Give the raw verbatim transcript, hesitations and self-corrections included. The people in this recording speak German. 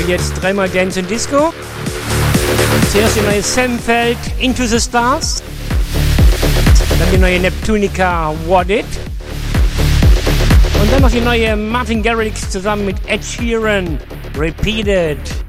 jetzt dreimal Dance and Disco. Zuerst die neue Sam Feld, Into the Stars. Dann die neue Neptunica, What It. Und dann noch die neue Martin Garrix zusammen mit Ed Sheeran, Repeated.